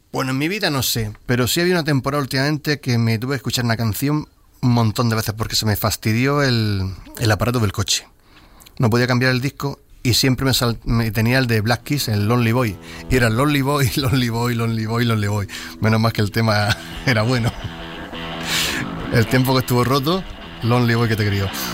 Bueno, en mi vida no sé, pero sí había una temporada últimamente que me tuve que escuchar una canción un montón de veces porque se me fastidió el aparato del coche. No podía cambiar el disco y siempre me tenía el de Black Keys, el Lonely Boy. Y era Lonely Boy, Lonely Boy, Lonely Boy, Lonely Boy. Menos mal que el tema era bueno. El tiempo que estuvo roto, Lonely Boy que te crió.